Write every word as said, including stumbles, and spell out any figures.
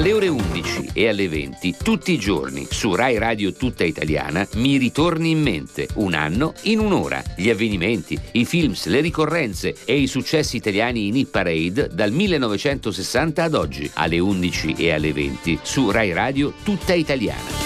Alle ore undici e alle venti, tutti i giorni, su Rai Radio Tutta Italiana, Mi ritorni in mente, un anno in un'ora. Gli avvenimenti, i films, le ricorrenze e i successi italiani in hit parade dal millenovecentosessanta ad oggi. Alle undici e alle venti, su Rai Radio Tutta Italiana.